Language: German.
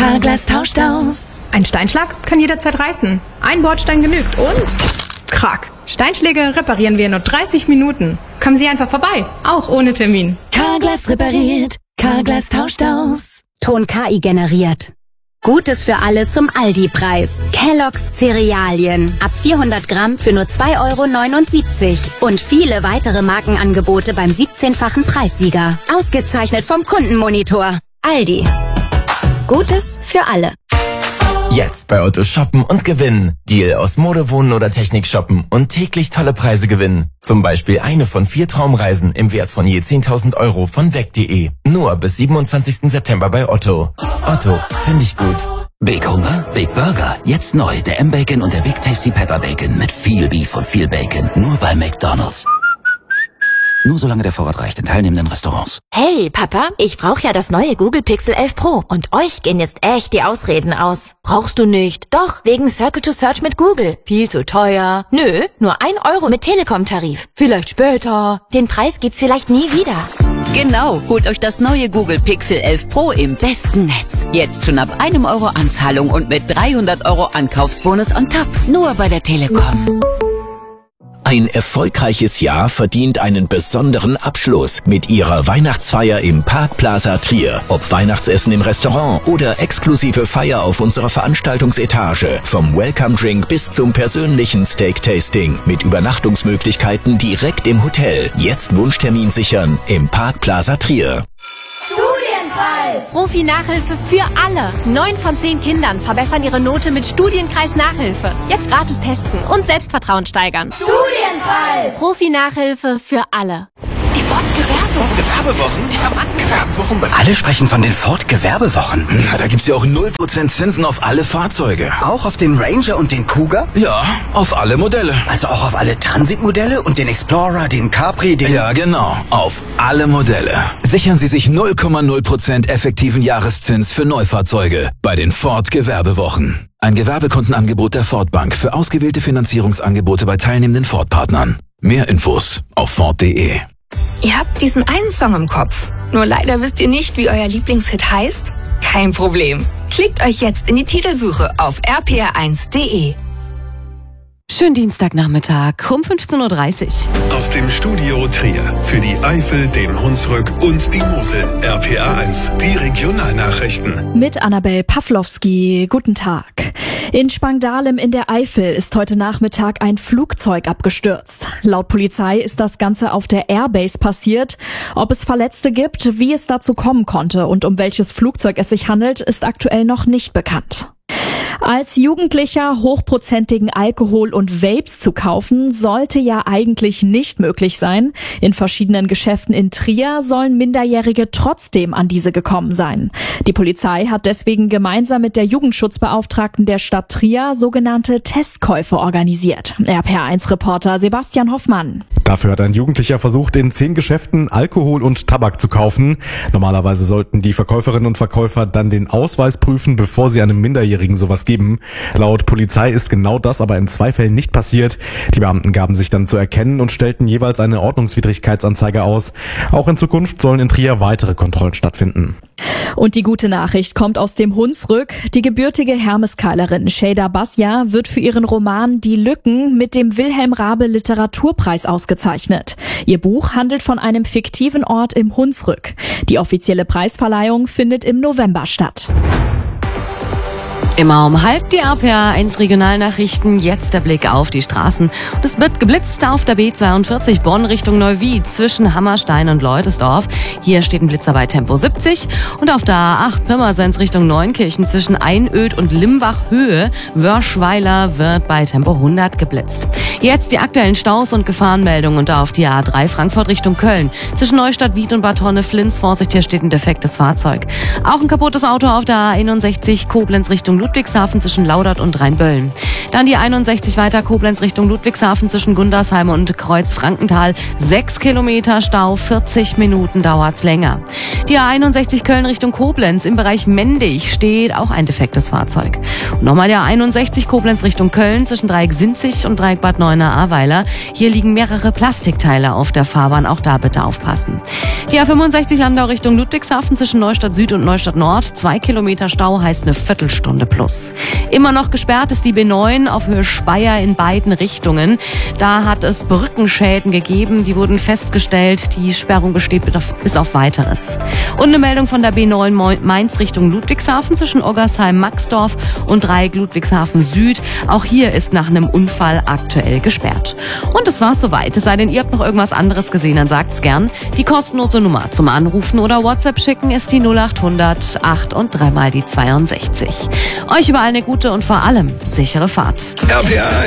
Carglass tauscht aus. Ein Steinschlag kann jederzeit reißen. Ein Bordstein genügt und... Krack. Steinschläge reparieren wir in nur 30 Minuten. Kommen Sie einfach vorbei, auch ohne Termin. Carglass repariert. Carglass tauscht aus. Ton KI generiert. Gutes für alle zum Aldi-Preis. Kellogg's Cerealien. Ab 400 Gramm für nur 2,79 €. Und viele weitere Markenangebote beim 17-fachen Preissieger. Ausgezeichnet vom Kundenmonitor. Aldi. Gutes für alle. Jetzt bei Otto shoppen und gewinnen. Deal aus Mode, Wohnen oder Technik shoppen und täglich tolle Preise gewinnen. Zum Beispiel eine von 4 Traumreisen im Wert von je 10.000 € von weg.de. Nur bis 27. September bei Otto. Otto, finde ich gut. Big Hunger, Big Burger. Jetzt neu, der M-Bacon und der Big Tasty Pepper Bacon mit viel Beef und viel Bacon. Nur bei McDonald's. Nur solange der Vorrat reicht in teilnehmenden Restaurants. Hey, Papa, ich brauche ja das neue Google Pixel 11 Pro. Und euch gehen jetzt echt die Ausreden aus. Brauchst du nicht? Doch, wegen Circle to Search mit Google. Viel zu teuer. Nö, nur 1 € mit Telekom-Tarif. Vielleicht später. Den Preis gibt's vielleicht nie wieder. Genau, holt euch das neue Google Pixel 11 Pro im besten Netz. Jetzt schon ab 1 € Anzahlung und mit 300 € Ankaufsbonus on top. Nur bei der Telekom. Ein erfolgreiches Jahr verdient einen besonderen Abschluss mit ihrer Weihnachtsfeier im Park Plaza Trier. Ob Weihnachtsessen im Restaurant oder exklusive Feier auf unserer Veranstaltungsetage. Vom Welcome Drink bis zum persönlichen Steak Tasting mit Übernachtungsmöglichkeiten direkt im Hotel. Jetzt Wunschtermin sichern im Park Plaza Trier. Studienpreis! Profi-Nachhilfe für alle. 9 von 10 Kindern verbessern ihre Note mit Studienkreis Nachhilfe. Jetzt gratis testen und Selbstvertrauen steigern. Studienpreis! Profi-Nachhilfe für alle. Die Ford-Gewerbewochen? Die Gewerbewochen. Alle sprechen von den Ford-Gewerbewochen. Na, da gibt's ja auch 0% Zinsen auf alle Fahrzeuge. Auch auf den Ranger und den Cougar? Ja, auf alle Modelle. Also auch auf alle Transit-Modelle und den Explorer, den Capri, den... Ja, genau. Auf alle Modelle. Sichern Sie sich 0,0% effektiven Jahreszins für Neufahrzeuge bei den Ford-Gewerbewochen. Ein Gewerbekundenangebot der Ford Bank für ausgewählte Finanzierungsangebote bei teilnehmenden Ford-Partnern. Mehr Infos auf Ford.de. Ihr habt diesen einen Song im Kopf. Nur leider wisst ihr nicht, wie euer Lieblingshit heißt? Kein Problem. Klickt euch jetzt in die Titelsuche auf rpr1.de. Schönen Dienstagnachmittag um 15:30 Uhr. Aus dem Studio Trier für die Eifel, den Hunsrück und die Mosel. RPR1, die Regionalnachrichten. Mit Annabel Pawlowski. Guten Tag. In Spangdahlem in der Eifel ist heute Nachmittag ein Flugzeug abgestürzt. Laut Polizei ist das Ganze auf der Airbase passiert. Ob es Verletzte gibt, wie es dazu kommen konnte und um welches Flugzeug es sich handelt, ist aktuell noch nicht bekannt. Als Jugendlicher hochprozentigen Alkohol und Vapes zu kaufen, sollte ja eigentlich nicht möglich sein. In verschiedenen Geschäften in Trier sollen Minderjährige trotzdem an diese gekommen sein. Die Polizei hat deswegen gemeinsam mit der Jugendschutzbeauftragten der Stadt Trier sogenannte Testkäufe organisiert. RPR1-Reporter Sebastian Hoffmann. Dafür hat ein Jugendlicher versucht, in 10 Geschäften Alkohol und Tabak zu kaufen. Normalerweise sollten die Verkäuferinnen und Verkäufer dann den Ausweis prüfen, bevor sie einem Minderjährigen sowas geben. Laut Polizei ist genau das aber in 2 Fällen nicht passiert. Die Beamten gaben sich dann zu erkennen und stellten jeweils eine Ordnungswidrigkeitsanzeige aus. Auch in Zukunft sollen in Trier weitere Kontrollen stattfinden. Und die gute Nachricht kommt aus dem Hunsrück. Die gebürtige Hermeskeilerin Şeyda Basya wird für ihren Roman Die Lücken mit dem Wilhelm Raabe Literaturpreis ausgezeichnet. Ihr Buch handelt von einem fiktiven Ort im Hunsrück. Die offizielle Preisverleihung findet im November statt. Immer um 12:30 die RPR1 Regionalnachrichten. Jetzt der Blick auf die Straßen. Und es wird geblitzt auf der B42 Bonn Richtung Neuwied zwischen Hammerstein und Leutesdorf. Hier steht ein Blitzer bei Tempo 70. Und auf der A8 Pirmasens Richtung Neunkirchen zwischen Einöd und Limbach Höhe Wörschweiler wird bei Tempo 100 geblitzt. Jetzt die aktuellen Staus und Gefahrenmeldungen und auf die A3 Frankfurt Richtung Köln. Zwischen Neustadt Wied und Bad Honnef-Flins. Vorsicht, hier steht ein defektes Fahrzeug. Auch ein kaputtes Auto auf der A61 Koblenz Richtung Ludwigshafen zwischen Laudert und Rheinböllen. Dann die 61 weiter Koblenz Richtung Ludwigshafen zwischen Gundersheim und Kreuz-Frankenthal. 6 Kilometer Stau, 40 Minuten dauert's länger. Die A61 Köln Richtung Koblenz im Bereich Mendig steht auch ein defektes Fahrzeug. Und nochmal der A61 Koblenz Richtung Köln zwischen Dreieck Sinzig und Dreieck Bad Neuenahr-Ahrweiler. Hier liegen mehrere Plastikteile auf der Fahrbahn, auch da bitte aufpassen. Die A65 Landau Richtung Ludwigshafen zwischen Neustadt Süd und Neustadt Nord. 2 Kilometer Stau heißt eine Viertelstunde plus. Immer noch gesperrt ist die B9 auf Höhe Speyer in beiden Richtungen. Da hat es Brückenschäden gegeben, die wurden festgestellt. Die Sperrung besteht bis auf Weiteres. Und eine Meldung von der B9 Mainz Richtung Ludwigshafen zwischen Oggersheim-Maxdorf und Dreieck Ludwigshafen Süd. Auch hier ist nach einem Unfall aktuell gesperrt. Und das war's soweit. Es sei denn, ihr habt noch irgendwas anderes gesehen, dann sagt's gern. Die kostenlose Nummer zum Anrufen oder WhatsApp schicken ist die 0800 8 und 3 mal die 62. Euch überall eine gute und vor allem sichere Fahrt. RPA